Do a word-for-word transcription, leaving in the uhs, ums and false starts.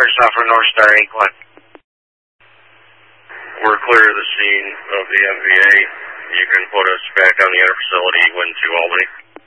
First off for North Star eight one. We're clear of the scene of the M V A. You can put us back on the inner facility, wind to Albany.